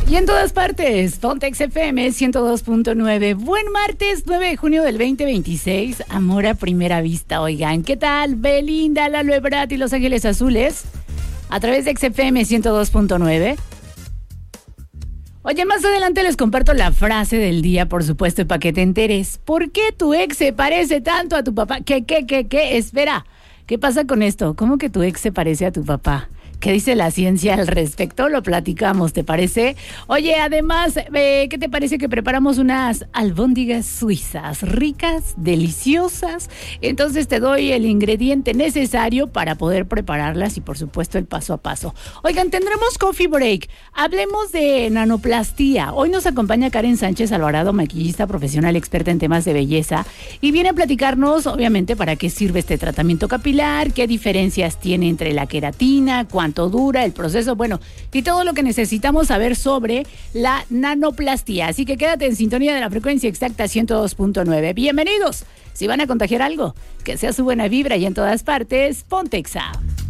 Y en todas partes, Pontex FM 102.9. Buen martes, 9 de junio del 2026. Amor a primera vista, oigan. ¿Qué tal? Belinda, Lalo Ebrard y Los Ángeles Azules. A través de XFM 102.9. Oye, más adelante les comparto la frase del día, por supuesto, para que te enteres. ¿Por qué tu ex se parece tanto a tu papá? ¿Qué? Espera, ¿qué pasa con esto? ¿Cómo que tu ex se parece a tu papá? ¿Qué dice la ciencia al respecto? Lo platicamos, ¿te parece? Oye, además, ¿qué te parece que preparamos unas albóndigas suizas ricas, deliciosas? Entonces te doy el ingrediente necesario para poder prepararlas y, por supuesto, el paso a paso. Oigan, tendremos coffee break. Hablemos de nanoplastía. Hoy nos acompaña Karen Sánchez Alvarado, maquillista profesional experta en temas de belleza, y viene a platicarnos, obviamente, para qué sirve este tratamiento capilar, qué diferencias tiene entre la queratina, cuánto dura el proceso, bueno, y todo lo que necesitamos saber sobre la nanoplastía. Así que quédate en sintonía de la frecuencia exacta 102.9. Bienvenidos. Si van a contagiar algo, que sea su buena vibra y en todas partes, Pontexa.